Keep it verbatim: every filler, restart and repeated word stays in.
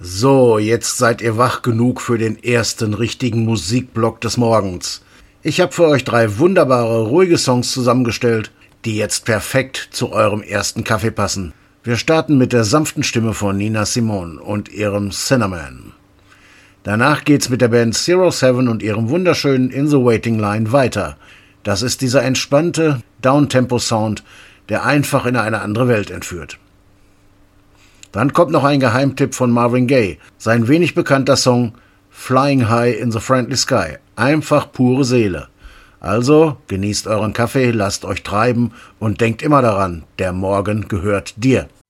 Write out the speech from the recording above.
So, jetzt seid ihr wach genug für den ersten richtigen Musikblock des Morgens. Ich habe für euch drei wunderbare, ruhige Songs zusammengestellt, die jetzt perfekt zu eurem ersten Kaffee passen. Wir starten mit der sanften Stimme von Nina Simone und ihrem Cinnamon. Danach geht's mit der Band Zero Seven und ihrem wunderschönen In the Waiting Line weiter. Das ist dieser entspannte Downtempo-Sound, der einfach in eine andere Welt entführt. Dann kommt noch ein Geheimtipp von Marvin Gaye, sein wenig bekannter Song Flying High in the Friendly Sky. Einfach pure Seele. Also genießt euren Kaffee, lasst euch treiben und denkt immer daran, der Morgen gehört dir.